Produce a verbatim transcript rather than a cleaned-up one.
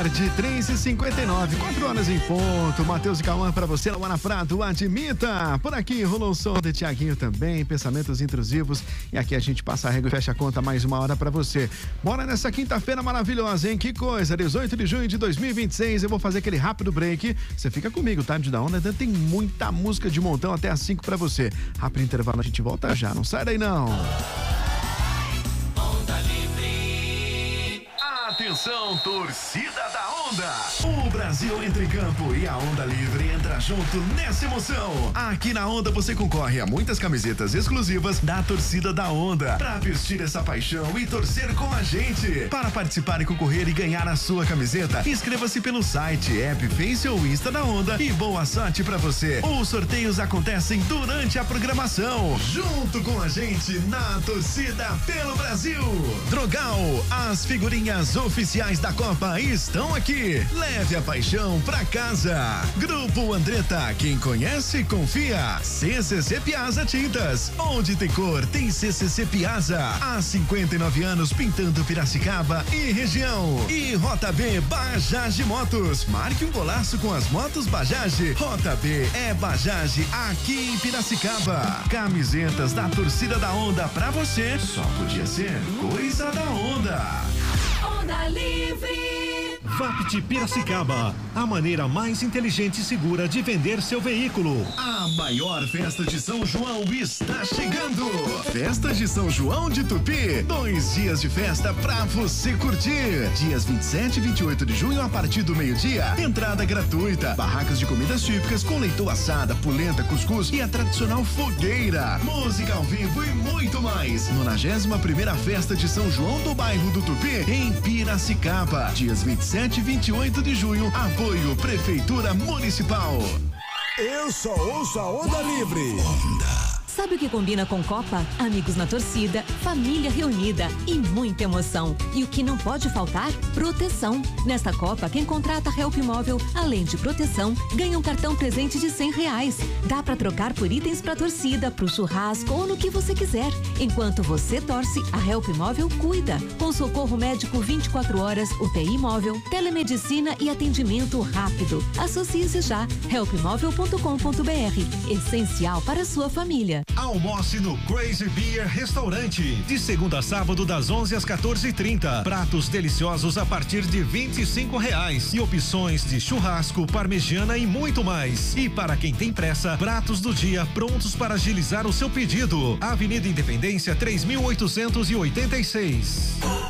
tarde, três e cinquenta e nove, quatro horas em ponto. Matheus e Cauã pra você, Luana Prato, admita. Por aqui rolou o som de Tiaguinho também, pensamentos intrusivos. E aqui a gente passa a régua e fecha a conta mais uma hora pra você. Bora nessa quinta-feira maravilhosa, hein? Que coisa, dezoito de junho de dois mil e vinte e seis. Eu vou fazer aquele rápido break. Você fica comigo, tá? Da Onda tem muita música de montão até às cinco pra você. Rápido intervalo, a gente volta já. Não sai daí, não. Atenção, torcida da Onda! O Brasil entra em campo e a Onda Livre entra junto nessa emoção. Aqui na Onda você concorre a muitas camisetas exclusivas da torcida da Onda pra vestir essa paixão e torcer com a gente. Para participar e concorrer e ganhar a sua camiseta, inscreva-se pelo site, app, Face ou Insta da Onda e boa sorte pra você. Os sorteios acontecem durante a programação. Junto com a gente na torcida pelo Brasil. Drogal, as figurinhas oficiais da Copa estão aqui. Leve a paixão pra casa. Grupo Andretta, quem conhece, confia. C C C Piazza Tintas, onde tem cor, tem C C C Piazza. Há cinquenta e nove anos pintando Piracicaba e região. E Rota B Bajaj Motos. Marque um golaço com as motos Bajaj. Rota B é Bajaj aqui em Piracicaba. Camisetas da torcida da Onda pra você. Só podia ser coisa da Onda. Onda Livre. Vapt Piracicaba, a maneira mais inteligente e segura de vender seu veículo. A maior festa de São João está chegando. Festa de São João de Tupi. Dois dias de festa pra você curtir. Dias vinte e sete e vinte e oito de junho a partir do meio-dia. Entrada gratuita. Barracas de comidas típicas com leitão assada, polenta, cuscuz e a tradicional fogueira. Música ao vivo e muito mais. nonagésima primeira festa de São João do bairro do Tupi, em Piracicaba. Dias vinte e sete e vinte e oito de junho. Apoio Prefeitura Municipal. Eu só ouço a Onda Livre. Onda. Sabe o que combina com Copa? Amigos na torcida, família reunida e muita emoção. E o que não pode faltar? Proteção. Nesta Copa, quem contrata Help Móvel, além de proteção, ganha um cartão presente de cem reais. Dá pra trocar por itens pra torcida, pro churrasco ou no que você quiser. Enquanto você torce, a Help Móvel cuida. Com socorro médico vinte e quatro horas, U T I móvel, telemedicina e atendimento rápido. Associe-se já. help móvel ponto com ponto br. Essencial para a sua família. Almoce no Crazy Beer Restaurante, de segunda a sábado das onze às quatorze e trinta. Pratos deliciosos a partir de vinte e cinco reais e opções de churrasco, parmegiana e muito mais. E para quem tem pressa, pratos do dia prontos para agilizar o seu pedido. Avenida Independência três mil oitocentos e oitenta e seis.